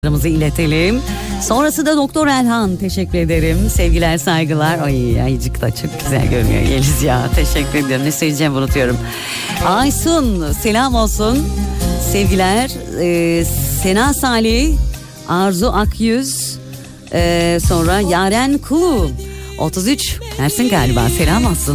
iletelim. Sonrası da Doktor Elhan, teşekkür ederim. Sevgiler, saygılar. Ay, ayıcık da çok güzel görünüyor Yeliz ya. Teşekkür ederim. Ne söyleyeceğimi unutuyorum. Aysun, selam olsun. Sevgiler. Sena Salih, Arzu Akyüz, sonra Yaren Kulu 33 Mersin galiba, selam olsun.